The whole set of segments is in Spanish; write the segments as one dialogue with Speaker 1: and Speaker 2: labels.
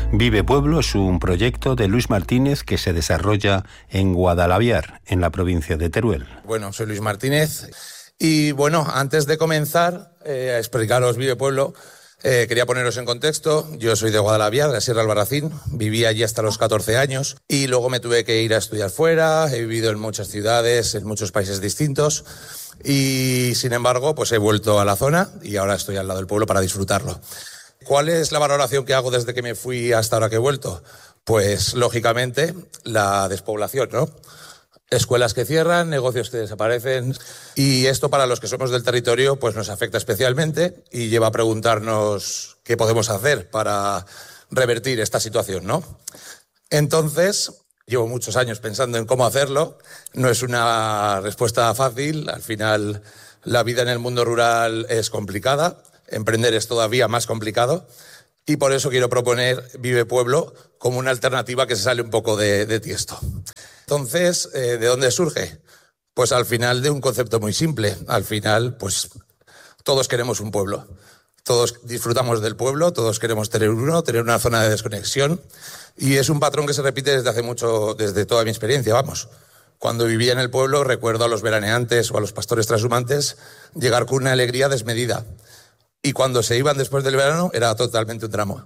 Speaker 1: Vive Pueblo es un proyecto de Luis Martínez que se desarrolla en Guadalaviar, en la provincia de Teruel.
Speaker 2: Bueno, soy Luis Martínez y bueno, antes de comenzar a explicaros Vive Pueblo, quería poneros en contexto. Yo soy de Guadalaviar, de la Sierra Albarracín, viví allí hasta los 14 años y luego me tuve que ir a estudiar fuera. He vivido en muchas ciudades, en muchos países distintos y sin embargo pues he vuelto a la zona y ahora estoy al lado del pueblo para disfrutarlo. ¿Cuál es la valoración que hago desde que me fui hasta ahora que he vuelto? Pues lógicamente la despoblación, ¿no? Escuelas que cierran, negocios que desaparecen y esto para los que somos del territorio pues nos afecta especialmente y lleva a preguntarnos qué podemos hacer para revertir esta situación, ¿no? Entonces, llevo muchos años pensando en cómo hacerlo. No es una respuesta fácil. Al final, la vida en el mundo rural es complicada. Emprender es todavía más complicado. Y por eso quiero proponer Vive Pueblo como una alternativa que se sale un poco de Tiesto. Entonces, ¿de dónde surge? Pues al final de un concepto muy simple. Al final, pues todos queremos un pueblo. Todos disfrutamos del pueblo, todos queremos tener uno, tener una zona de desconexión. Y es un patrón que se repite desde hace mucho, desde toda mi experiencia, vamos. Cuando vivía en el pueblo, recuerdo a los veraneantes o a los pastores trashumantes llegar con una alegría desmedida. Y cuando se iban después del verano era totalmente un drama.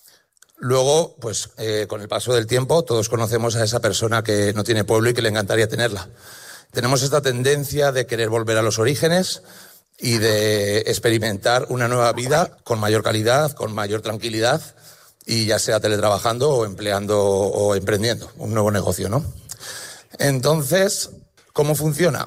Speaker 2: Luego, pues con el paso del tiempo, todos conocemos a esa persona que no tiene pueblo y que le encantaría tenerla. Tenemos esta tendencia de querer volver a los orígenes y de experimentar una nueva vida con mayor calidad, con mayor tranquilidad, y ya sea teletrabajando o empleando o emprendiendo un nuevo negocio, ¿no? Entonces, ¿cómo funciona?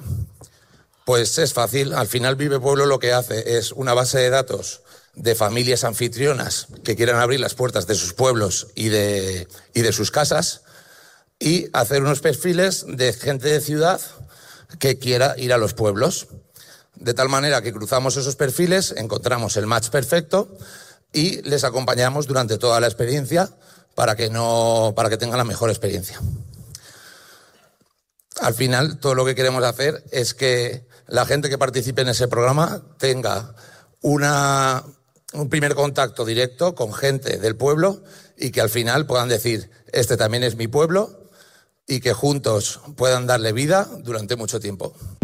Speaker 2: Pues es fácil. Al final Vive Pueblo lo que hace es una base de datos de familias anfitrionas que quieran abrir las puertas de sus pueblos y de sus casas y hacer unos perfiles de gente de ciudad que quiera ir a los pueblos. De tal manera que cruzamos esos perfiles, encontramos el match perfecto y les acompañamos durante toda la experiencia para que tengan la mejor experiencia. Al final, todo lo que queremos hacer es que la gente que participe en ese programa tenga un primer contacto directo con gente del pueblo y que al final puedan decir, este también es mi pueblo, y que juntos puedan darle vida durante mucho tiempo.